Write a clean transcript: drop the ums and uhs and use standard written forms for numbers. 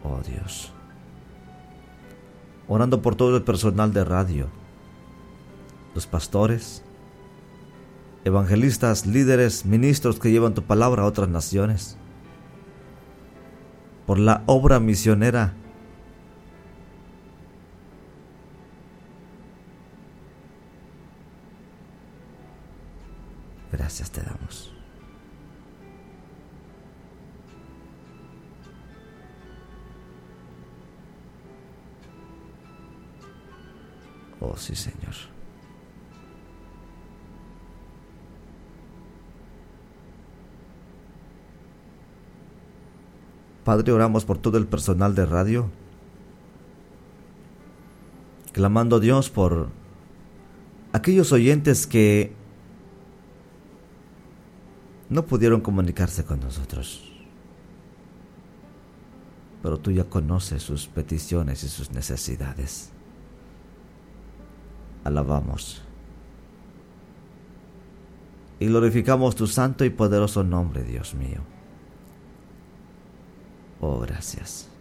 oh Dios. Orando por todo el personal de radio, los pastores, evangelistas, líderes, ministros que llevan tu palabra a otras naciones, por la obra misionera, gracias te damos. Oh sí, Señor. Padre, oramos por todo el personal de radio, clamando a Dios por aquellos oyentes que no pudieron comunicarse con nosotros, pero tú ya conoces sus peticiones y sus necesidades. Alabamos y glorificamos tu santo y poderoso nombre, Dios mío. Oh, gracias.